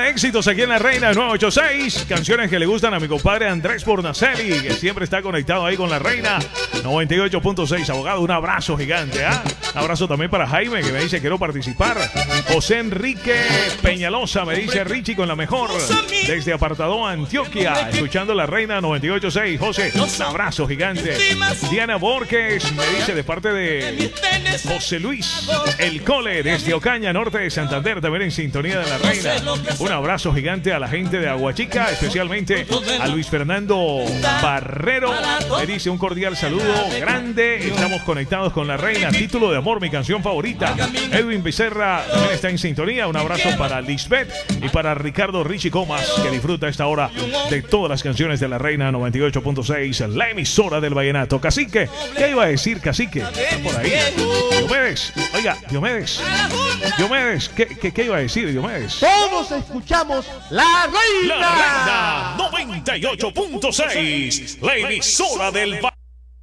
éxitos aquí en La Reina 986. Canciones que le gustan a mi compadre Andrés Pornacelli, que siempre está conectado ahí con La Reina 98.6. Abogado, un abrazo gigante, ¿ah? Un abrazo también para Jaime, que me dice quiero participar. José Enrique Peñalosa me dice Richie con la mejor desde Apartado, Antioquia, escuchando La Reina 98.6. José, un abrazo gigante. Diana Borges me dice de parte de José Luis El Cole desde Ocaña, norte de Santander, también en sintonía de La Reina. Un abrazo gigante a la gente de Aguachica, especialmente a Luis Fernando Barrero. Me dice un cordial saludo grande. Estamos conectados con La Reina. Título de amor, mi canción favorita. Edwin Becerra también está en sintonía. Un abrazo para Lisbeth y para Ricardo Richie Comas, que disfruta esta hora de todas las canciones de La Reina 98.6, la emisora del vallenato. Cacique, ¿qué iba a decir, Cacique? Por ahí. Diomedes, oiga, Diomedes, ¿qué iba a decir, Diomedes? Todos escuchamos La Reina. La Reina 98.6, la emisora del vallenato.